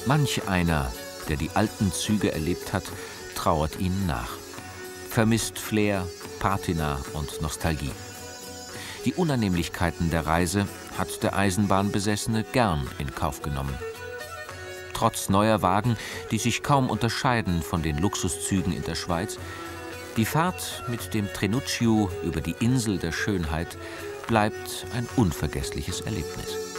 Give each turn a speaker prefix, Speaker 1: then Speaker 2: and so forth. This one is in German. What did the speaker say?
Speaker 1: Manch einer, der die alten Züge erlebt hat, trauert ihnen nach. Vermisst Flair, Patina und Nostalgie. Die Unannehmlichkeiten der Reise hat der Eisenbahnbesessene gern in Kauf genommen. Trotz neuer Wagen, die sich kaum unterscheiden von den Luxuszügen in der Schweiz, die Fahrt mit dem Trenutschio über die Insel der Schönheit bleibt ein unvergessliches Erlebnis.